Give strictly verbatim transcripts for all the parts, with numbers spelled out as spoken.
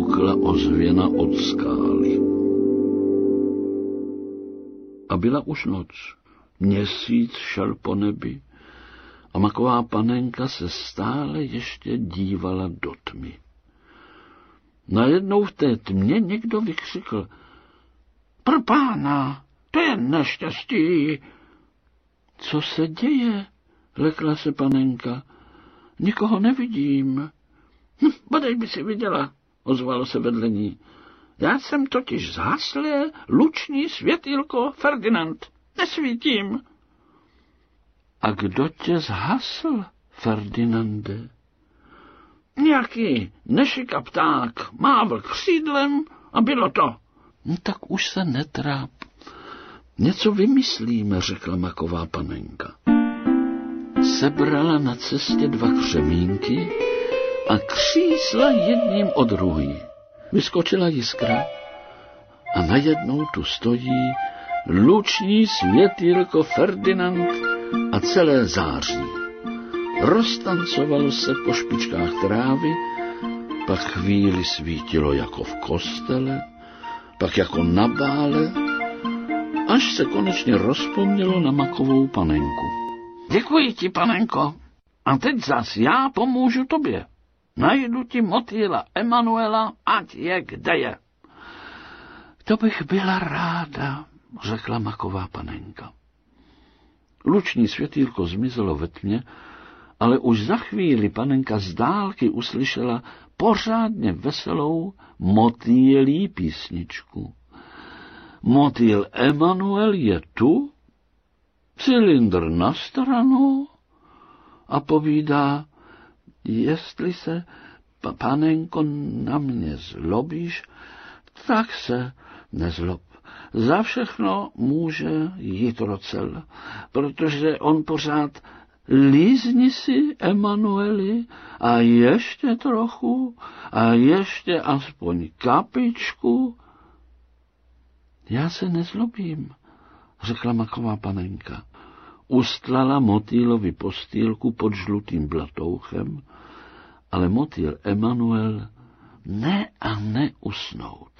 foukla ozvěna od skály. A byla už noc. Měsíc šel po nebi a Maková panenka se stále ještě dívala do tmy. Najednou v té tmě někdo vykřikl: Pro pána, to je neštěstí. Co se děje? Lekla se panenka. Nikoho nevidím. Hm, bodej by si viděla, ozvalo se vedle ní. Já jsem totiž zhaslé luční světýlko Ferdinand. Nesvítím. A kdo tě zhasl, Ferdinande? Nějaký nešika pták mávl křídlem a bylo to. No, tak už se netráp. Něco vymyslíme, řekla Maková panenka. Sebrala na cestě dva křemínky a křísla jedním od druhý. Vyskočila jiskra a najednou tu stojí luční světýlko Ferdinand a celé září. Roztancovalo se po špičkách trávy, pak chvíli svítilo jako v kostele, pak jako na bále, až se konečně rozpomnělo na Makovou panenku. Děkuji ti, panenko, a teď zas já pomůžu tobě. Najdu ti motýla Emanuela, ať je kde je. To bych byla ráda, řekla Maková panenka. Luční světýlko zmizelo ve tmě, ale už za chvíli panenka z dálky uslyšela pořádně veselou motýlí písničku. Motýl Emanuel je tu, cylindr na stranu a povídá: jestli se, panenko, na mě zlobíš, tak se nezlob. Za všechno může jít Rocel, protože on pořád lízni si, Emanueli, a ještě trochu, a ještě aspoň kapičku. Já se nezlobím, řekla Maková panenka. Ustlala motýlovi postýlku pod žlutým blatouchem, ale motýl Emanuel ne a ne usnout.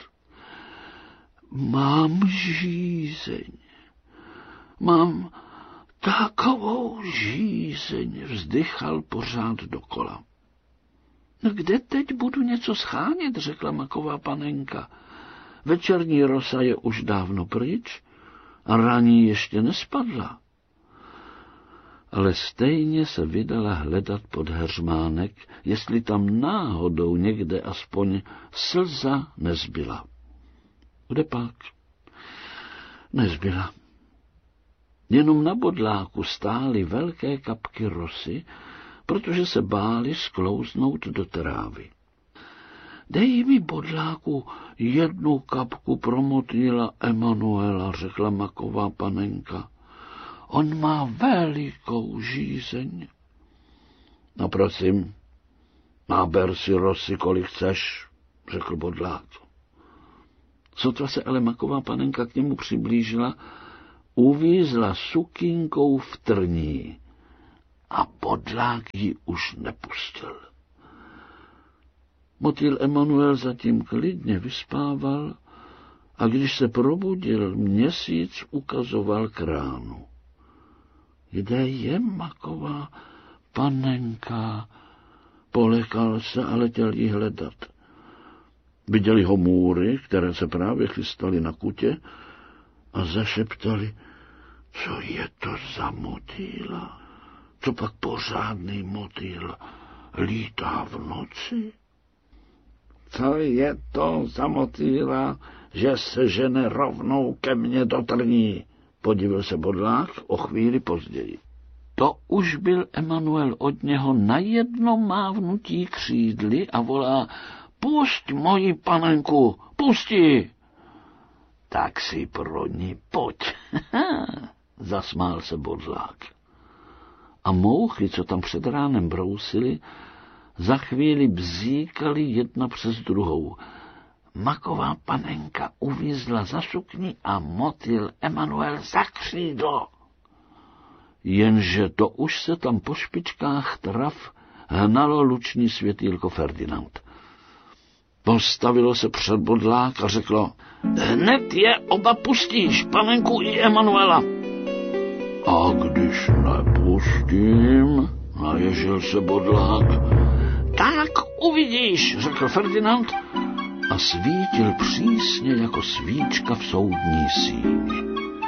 Mám žízeň, mám takovou žízeň, vzdychal pořád dokola. No kde teď budu něco schánět, řekla Maková panenka. Večerní rosa je už dávno pryč a raní ještě nespadla. Ale stejně se vydala hledat pod heřmánek, jestli tam náhodou někde aspoň slza nezbyla. Kde pak? Nezbyla. Jenom na bodláku stály velké kapky rosy, protože se báli sklouznout do trávy. Dej mi, bodláku, jednu kapku pro motýla Emanuela, řekla Maková panenka. On má velikou žízeň. No prosím, náber si rosy, kolik chceš, řekl bodlák. Sotva se ale Maková panenka k němu přiblížila, uvízla sukínkou v trní a bodlák ji už nepustil. Motýl Emanuel zatím klidně vyspával a když se probudil, měsíc ukazoval k ránu. Kde je Maková panenka? Polekal se a letěl jí hledat. Viděli ho můry, které se právě chystaly na kutě, a zašeptali: co je to za motýla? Co pak pořádný motýl lítá v noci? Co je to za motýla, že se žene rovnou ke mně do trní? Podivil se bodlák o chvíli později. To už byl Emanuel od něho na jedno mávnutí křídly a volá: pusť moji panenku, pusti! Tak si pro ní pojď, zasmál se bodlák. A mouchy, co tam před ránem brousily, za chvíli bzíkaly jedna přes druhou. Maková panenka uvízla za sukni a motýl Emanuel za křídlo. Jenže to už se tam po špičkách trav hnalo luční světýlko Ferdinand. Postavilo se před bodlák a řeklo: hned je oba pustíš, panenku i Emanuela. A když nepustím, naježil se bodlák. Tak uvidíš, řekl Ferdinand a svítil přísně jako svíčka v soudní síni.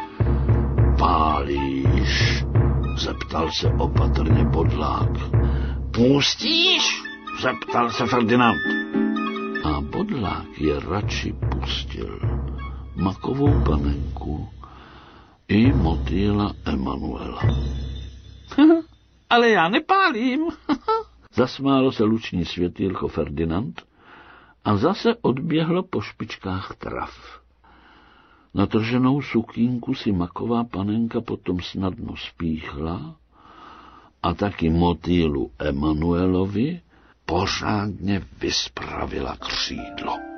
Pálíš? Zeptal se opatrně bodlák. Pustíš? Zeptal se Ferdinand. A bodlák je radši pustil. Makovou panenku i motýla Emanuela. Ale já nepálím. Zasmálo se luční světýlko Ferdinand a zase odběhlo po špičkách trav. Natrženou sukínku si maková panenka potom snadno spíchla a taky motýlu Emanuelovi pořádně vyspravila křídlo.